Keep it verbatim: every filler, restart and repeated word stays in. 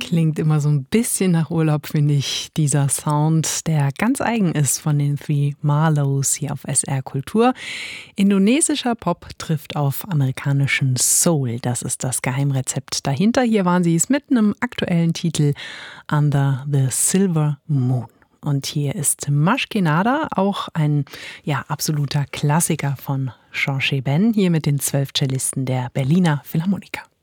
Klingt immer so ein bisschen nach Urlaub, finde ich, dieser Sound, der ganz eigen ist von den Three Marlows hier auf S R Kultur. Indonesischer Pop trifft auf amerikanischen Soul. Das ist das Geheimrezept dahinter. Hier waren sie es mit einem aktuellen Titel Under the Silver Moon. Und hier ist Mashkenada, auch ein ja, absoluter Klassiker von Georges Ben, hier mit den zwölf Cellisten der Berliner Philharmoniker.